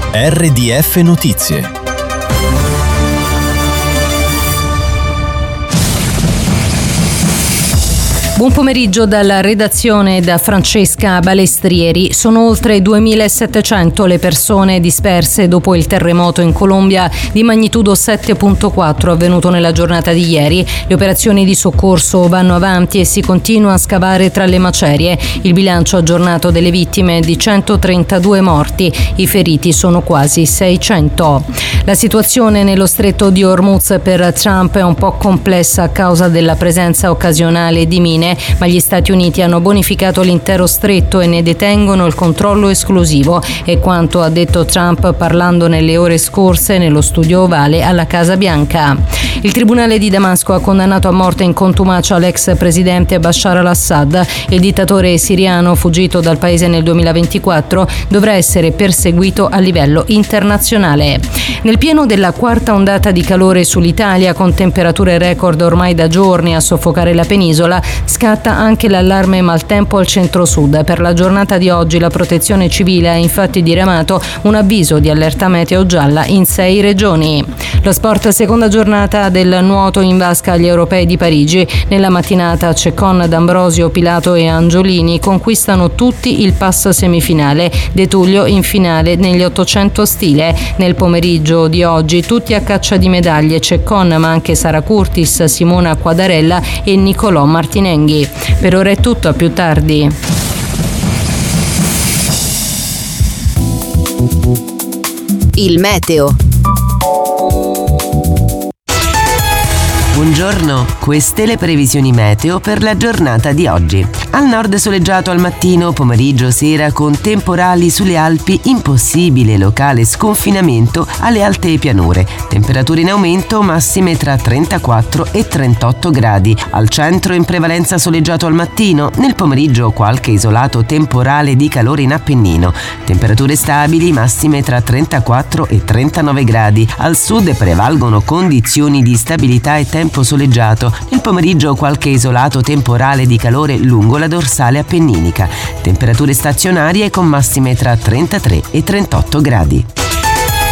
RDF Notizie. Buon pomeriggio dalla redazione da Francesca Balestrieri. Sono oltre 2.700 le persone disperse dopo il terremoto in Colombia di magnitudo 7.4 avvenuto nella giornata di ieri. Le operazioni di soccorso vanno avanti e si continua a scavare tra le macerie. Il bilancio aggiornato delle vittime è di 132 morti. I feriti sono quasi 600. La situazione nello stretto di Hormuz per Trump è un po' complessa a causa della presenza occasionale di mine, ma gli Stati Uniti hanno bonificato l'intero stretto e ne detengono il controllo esclusivo, è quanto ha detto Trump parlando nelle ore scorse nello studio ovale alla Casa Bianca. Il tribunale di Damasco ha condannato a morte in contumacia l'ex presidente Bashar al-Assad. Il dittatore siriano, fuggito dal paese nel 2024, dovrà essere perseguito a livello internazionale. Nel pieno della quarta ondata di calore sull'Italia, con temperature record ormai da giorni a soffocare la penisola, scatta anche l'allarme maltempo al centro-sud. Per la giornata di oggi la Protezione Civile ha infatti diramato un avviso di allerta meteo gialla in 6 regioni. Lo sport, seconda giornata del nuoto in vasca agli Europei di Parigi. Nella mattinata Ceccon, D'Ambrosio, Pilato e Angiolini conquistano tutti il pass semifinale. De Tullio in finale negli 800 stile. Nel pomeriggio di oggi tutti a caccia di medaglie: Ceccon, ma anche Sara Curtis, Simona Quadarella e Nicolò Martinenghi. Per ora è tutto, a più tardi. Il meteo. Buongiorno, queste le previsioni meteo per la giornata di oggi. Al nord soleggiato al mattino, pomeriggio, sera con temporali sulle Alpi, impossibile locale sconfinamento alle alte pianure. Temperature in aumento, massime tra 34 e 38 gradi. Al centro in prevalenza soleggiato al mattino, nel pomeriggio qualche isolato temporale di calore in Appennino. Temperature stabili, massime tra 34 e 39 gradi. Al sud prevalgono condizioni di stabilità e tempo soleggiato. Nel pomeriggio qualche isolato temporale di calore lungo la dorsale appenninica. Temperature stazionarie con massime tra 33 e 38 gradi.